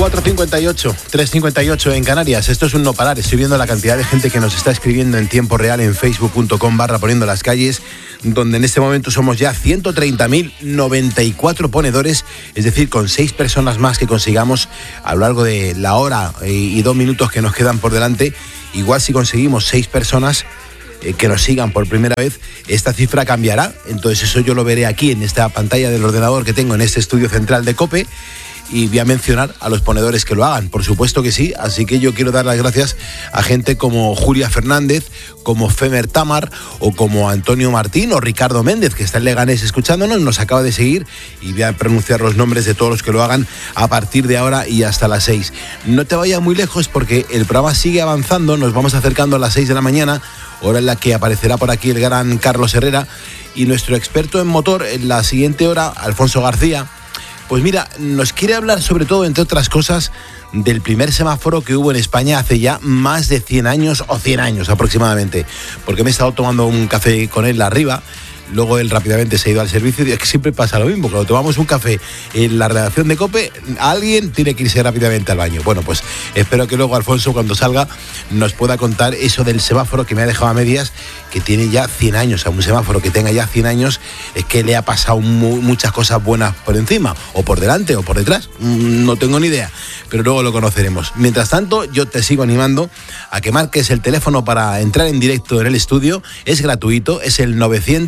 4:58, 3:58 en Canarias. Esto es un no parar. Estoy viendo la cantidad de gente que nos está escribiendo en tiempo real en facebook.com/poniendo las calles, donde en este momento somos ya 130.094 ponedores, es decir, con 6 personas más que consigamos a lo largo de la hora y 2 minutos que nos quedan por delante. Igual si conseguimos 6 personas que nos sigan por primera vez, esta cifra cambiará. Entonces eso yo lo veré aquí en esta pantalla del ordenador que tengo en este estudio central de COPE. Y voy a mencionar a los ponedores que lo hagan, por supuesto que sí. Así que yo quiero dar las gracias a gente como Julia Fernández, como Femer Tamar o como Antonio Martín o Ricardo Méndez, que está en Leganés escuchándonos, nos acaba de seguir, y voy a pronunciar los nombres de todos los que lo hagan a partir de ahora y hasta las 6. No te vayas muy lejos porque el programa sigue avanzando, nos vamos acercando a las 6 de la mañana, hora en la que aparecerá por aquí el gran Carlos Herrera, y nuestro experto en motor en la siguiente hora, Alfonso García. Pues mira, nos quiere hablar sobre todo, entre otras cosas, del primer semáforo que hubo en España hace ya más de 100 años o 100 años aproximadamente, porque me he estado tomando un café con él arriba. Luego él rápidamente se ha ido al servicio y es que siempre pasa lo mismo. Cuando tomamos un café en la redacción de COPE, alguien tiene que irse rápidamente al baño. Bueno, pues espero que luego Alfonso, cuando salga, nos pueda contar eso del semáforo que me ha dejado a medias, que tiene ya 100 años. A un semáforo que tenga ya 100 años es que le ha pasado muchas cosas buenas por encima, o por delante o por detrás. No tengo ni idea, pero luego lo conoceremos. Mientras tanto, yo te sigo animando a que marques el teléfono para entrar en directo en el estudio. Es gratuito, es el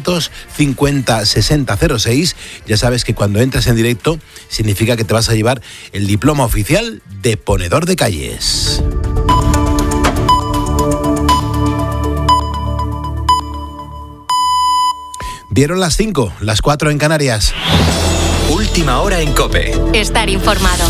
950-6006. Ya sabes que cuando entras en directo significa que te vas a llevar el diploma oficial de ponedor de calles. Dieron las 5, las 4 en Canarias. Última hora en COPE. Estar informado.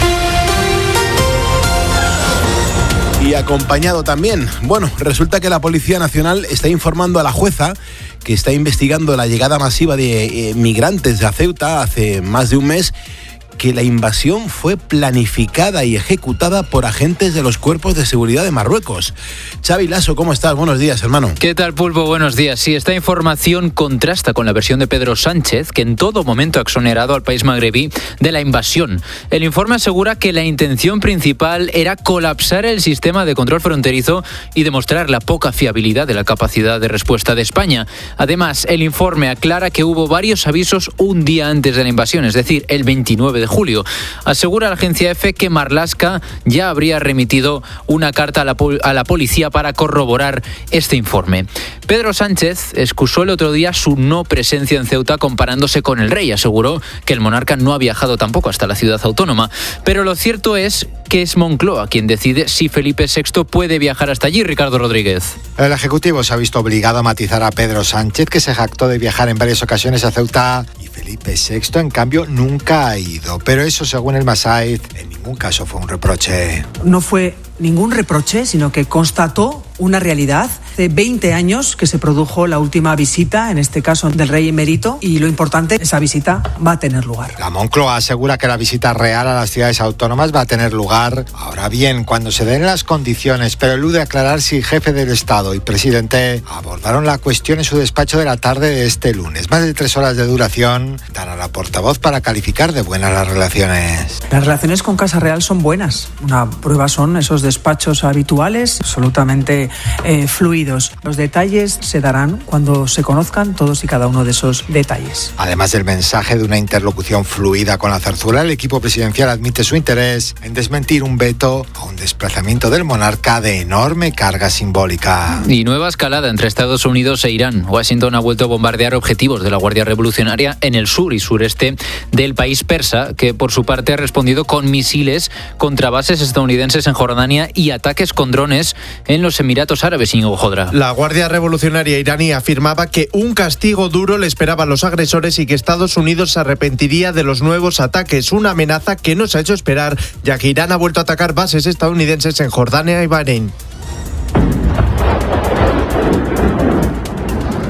Y acompañado también. Bueno, resulta que la Policía Nacional está informando a la jueza que está investigando la llegada masiva de migrantes a Ceuta hace más de un mes, que la invasión fue planificada y ejecutada por agentes de los cuerpos de seguridad de Marruecos. Xavi Lasso, ¿cómo estás? Buenos días, hermano. ¿Qué tal, Pulpo? Buenos días. Sí, esta información contrasta con la versión de Pedro Sánchez, que en todo momento ha exonerado al país magrebí de la invasión. El informe asegura que la intención principal era colapsar el sistema de control fronterizo y demostrar la poca fiabilidad de la capacidad de respuesta de España. Además, el informe aclara que hubo varios avisos un día antes de la invasión, es decir, el 29 de julio. Asegura la agencia EFE que Marlaska ya habría remitido una carta a la policía para corroborar este informe. Pedro Sánchez excusó el otro día su no presencia en Ceuta comparándose con el rey. Aseguró que el monarca no ha viajado tampoco hasta la ciudad autónoma. Pero lo cierto es que es Moncloa quien decide si Felipe VI puede viajar hasta allí. Ricardo Rodríguez. El Ejecutivo se ha visto obligado a matizar a Pedro Sánchez, que se jactó de viajar en varias ocasiones a Ceuta, y Felipe VI, en cambio, nunca ha ido. Pero eso, según el Masaiz, en ningún caso fue un reproche. No fue ningún reproche, sino que constató una realidad. Hace 20 años que se produjo la última visita, en este caso del rey emérito, y lo importante, esa visita va a tener lugar. La Moncloa asegura que la visita real a las ciudades autónomas va a tener lugar, ahora bien, cuando se den las condiciones, pero elude aclarar si el jefe del Estado y presidente abordaron la cuestión en su despacho de la tarde de este lunes. Más de 3 horas de duración dan a la portavoz para calificar de buenas las relaciones. Las relaciones con Casa Real son buenas. Una prueba son esos despachos habituales, absolutamente fluidos. Los detalles se darán cuando se conozcan todos y cada uno de esos detalles. Además del mensaje de una interlocución fluida con la zarzuela, el equipo presidencial admite su interés en desmentir un veto a un desplazamiento del monarca de enorme carga simbólica. Y nueva escalada entre Estados Unidos e Irán. Washington ha vuelto a bombardear objetivos de la Guardia Revolucionaria en el sur y sureste del país persa, que por su parte ha respondido con misiles contra bases estadounidenses en Jordania y ataques con drones en los Emiratos Árabes. La Guardia Revolucionaria iraní afirmaba que un castigo duro le esperaba a los agresores y que Estados Unidos se arrepentiría de los nuevos ataques, una amenaza que no se ha hecho esperar, ya que Irán ha vuelto a atacar bases estadounidenses en Jordania y Bahrein.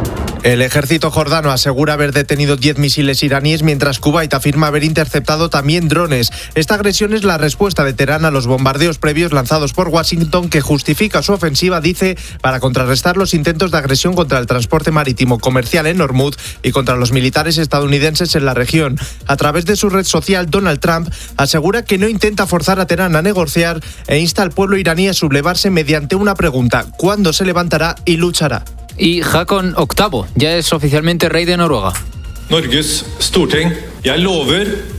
El ejército jordano asegura haber detenido 10 misiles iraníes, mientras Kuwait afirma haber interceptado también drones. Esta agresión es la respuesta de Teherán a los bombardeos previos lanzados por Washington, que justifica su ofensiva, dice, para contrarrestar los intentos de agresión contra el transporte marítimo comercial en Hormuz y contra los militares estadounidenses en la región. A través de su red social, Donald Trump asegura que no intenta forzar a Teherán a negociar e insta al pueblo iraní a sublevarse mediante una pregunta: ¿cuándo se levantará y luchará? Y Håkon VIII ya es oficialmente rey de Noruega. Norges Storting, jeg lover.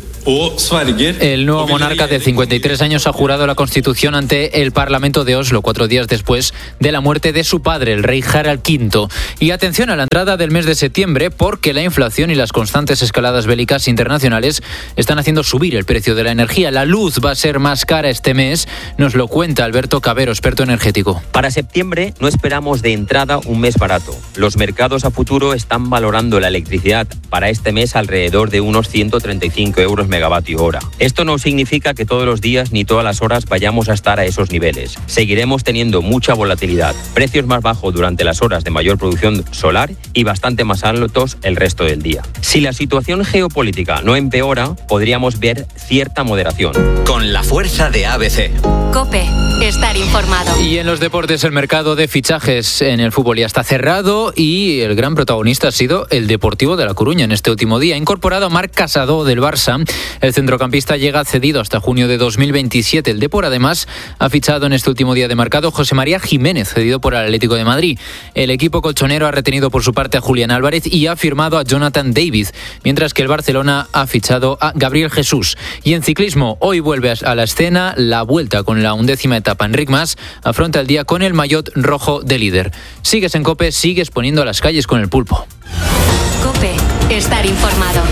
El nuevo monarca de 53 años ha jurado la Constitución ante el Parlamento de Oslo 4 días después de la muerte de su padre, el rey Harald V. Y atención a la entrada del mes de septiembre, porque la inflación y las constantes escaladas bélicas internacionales están haciendo subir el precio de la energía. La luz va a ser más cara este mes, nos lo cuenta Alberto Cabero, experto energético. Para septiembre no esperamos de entrada un mes barato. Los mercados a futuro están valorando la electricidad para este mes alrededor de unos 135 euros megavatio hora. Esto no significa que todos los días ni todas las horas vayamos a estar a esos niveles. Seguiremos teniendo mucha volatilidad, precios más bajos durante las horas de mayor producción solar y bastante más altos el resto del día. Si la situación geopolítica no empeora, podríamos ver cierta moderación. Con la fuerza de ABC. COPE, estar informado. Y en los deportes, el mercado de fichajes en el fútbol ya está cerrado y el gran protagonista ha sido el Deportivo de La Coruña en este último día. Ha incorporado a Marc Casado del Barça. El centrocampista llega cedido hasta junio de 2027. El Depor, además, ha fichado en este último día de mercado José María Jiménez, cedido por el Atlético de Madrid. El equipo colchonero ha retenido por su parte a Julián Álvarez y ha firmado a Jonathan David, mientras que el Barcelona ha fichado a Gabriel Jesús. Y en ciclismo, hoy vuelve a la escena la Vuelta con la 11ª etapa. Enric Mas afronta el día con el maillot rojo de líder. Sigues en COPE, sigues poniendo a las calles con el pulpo. COPE, estar informado.